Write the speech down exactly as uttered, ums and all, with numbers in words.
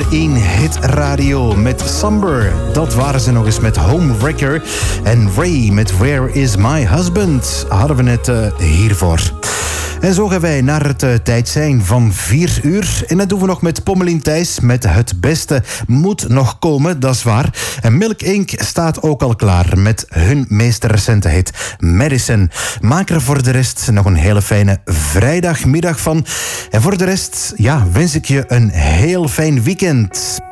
één Hit Radio met Somber. Dat waren ze nog eens met Homewrecker. En Ray met Where Is My Husband hadden we net uh, hiervoor. En zo gaan wij naar het uh, tijd zijn van vier uur. En dat doen we nog met Pommelien Thijs met Het Beste Moet Nog Komen, dat is waar. En Milk Incorporated staat ook al klaar met hun meest recente hit Medicine. Maak er voor de rest nog een hele fijne vrijdagmiddag van. En voor de rest, ja, wens ik je een heel fijn weekend.